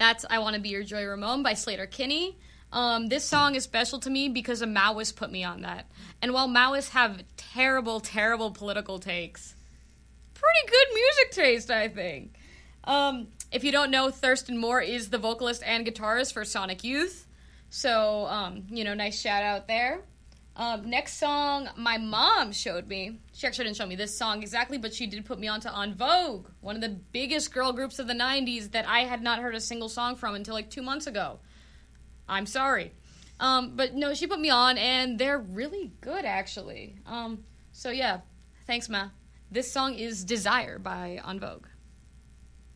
That's I Want to Be Your Joy Ramone by Slater Kinney. This song is special to me because a Maoist put me on that. And while Maoists have terrible, terrible political takes, pretty good music taste, I think. If you don't know, Thurston Moore is the vocalist and guitarist for Sonic Youth. So, nice shout out there. Next song, my mom showed me. She actually didn't show me this song exactly, but she did put me onto En Vogue, one of the biggest girl groups of the 90s that I had not heard a single song from until like 2 months ago. I'm sorry. But no, she put me on, and they're really good, actually. So yeah, thanks, Ma. This song is Desire by En Vogue.